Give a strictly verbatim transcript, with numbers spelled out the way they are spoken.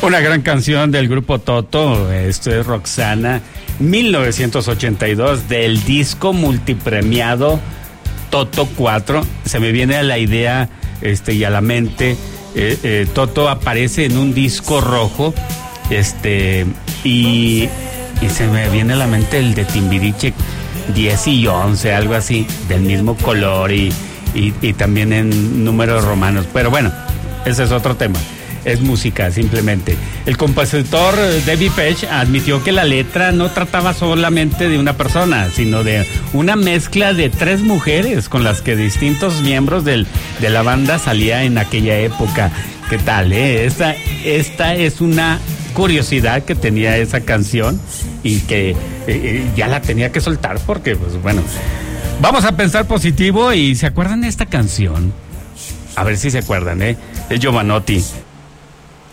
Una gran canción del grupo Toto, esto es Roxana, mil novecientos ochenta y dos, del disco multipremiado Toto cuatro. Se me viene a la idea este, y a la mente, eh, eh, Toto aparece en un disco rojo, este, y, y se me viene a la mente el de Timbiriche diez y once, algo así, del mismo color y, y, y también en números romanos. Pero bueno, ese es otro tema. Es música, simplemente. El compositor David Paich admitió que la letra no trataba solamente de una persona, sino de una mezcla de tres mujeres con las que distintos miembros del, de la banda salía en aquella época. ¿Qué tal, eh? Esta, esta es una curiosidad que tenía esa canción y que eh, ya la tenía que soltar porque, pues bueno, vamos a pensar positivo. Y ¿se acuerdan de esta canción? A ver si se acuerdan, ¿eh? Es Jovanotti.